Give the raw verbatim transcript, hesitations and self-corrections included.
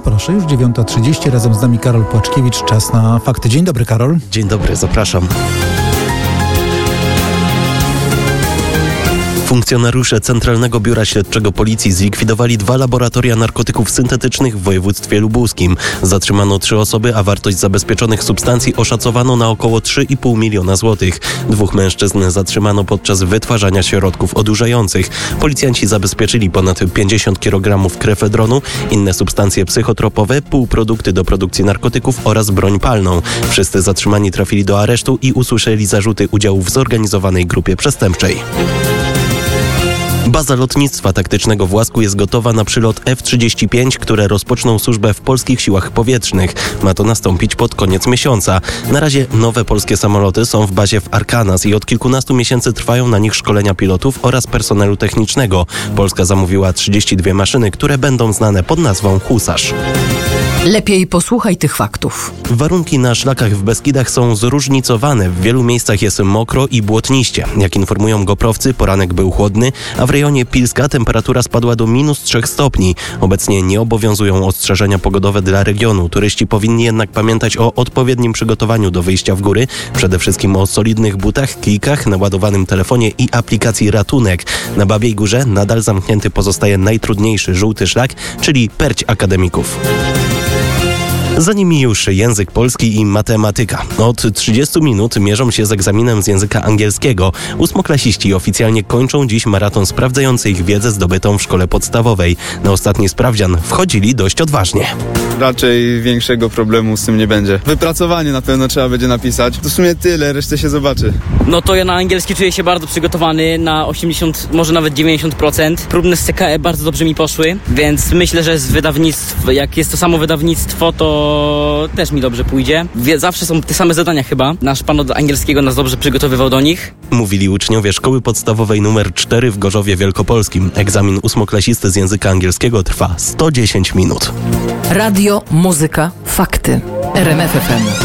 proszę, już dziewiąta trzydzieści, razem z nami Karol Płaczkiewicz. Czas na fakty. Dzień dobry, Karol. Dzień dobry, zapraszam. Funkcjonariusze Centralnego Biura Śledczego Policji zlikwidowali dwa laboratoria narkotyków syntetycznych w województwie lubuskim. Zatrzymano trzy osoby, a wartość zabezpieczonych substancji oszacowano na około trzy i pół miliona złotych. Dwóch mężczyzn zatrzymano podczas wytwarzania środków odurzających. Policjanci zabezpieczyli ponad pięćdziesiąt kilogramów krefedronu, inne substancje psychotropowe, półprodukty do produkcji narkotyków oraz broń palną. Wszyscy zatrzymani trafili do aresztu i usłyszeli zarzuty udziału w zorganizowanej grupie przestępczej. Baza lotnictwa taktycznego w Łasku jest gotowa na przylot F trzydzieści pięć, które rozpoczną służbę w polskich siłach powietrznych. Ma to nastąpić pod koniec miesiąca. Na razie nowe polskie samoloty są w bazie w Arkanas i od kilkunastu miesięcy trwają na nich szkolenia pilotów oraz personelu technicznego. Polska zamówiła trzydzieści dwie maszyny, które będą znane pod nazwą Husarz. Lepiej posłuchaj tych faktów. Warunki na szlakach w Beskidach są zróżnicowane. W wielu miejscach jest mokro i błotniście. Jak informują goprowcy, poranek był chłodny, a w rejonie Pilska temperatura spadła do minus trzech stopni. Obecnie nie obowiązują ostrzeżenia pogodowe dla regionu. Turyści powinni jednak pamiętać o odpowiednim przygotowaniu do wyjścia w góry. Przede wszystkim o solidnych butach, kijkach, naładowanym telefonie i aplikacji Ratunek. Na Babiej Górze nadal zamknięty pozostaje najtrudniejszy żółty szlak, czyli Perć Akademików. Za nimi już język polski i matematyka. Od trzydziestu minut mierzą się z egzaminem z języka angielskiego. Ósmoklasiści oficjalnie kończą dziś maraton sprawdzający ich wiedzę zdobytą w szkole podstawowej. Na ostatni sprawdzian wchodzili dość odważnie. Raczej większego problemu z tym nie będzie. Wypracowanie na pewno trzeba będzie napisać. To w sumie tyle, resztę się zobaczy. No to ja na angielski czuję się bardzo przygotowany na osiemdziesiąt, może nawet dziewięćdziesiąt procent. Próbne z C K E bardzo dobrze mi poszły, więc myślę, że z wydawnictw, jak jest to samo wydawnictwo, to też mi dobrze pójdzie. Zawsze są te same zadania chyba. Nasz pan od angielskiego nas dobrze przygotowywał do nich. Mówili uczniowie szkoły podstawowej numer cztery w Gorzowie Wielkopolskim. Egzamin ósmoklasisty z języka angielskiego trwa sto dziesięć minut. Radio, muzyka, fakty. R M F F M.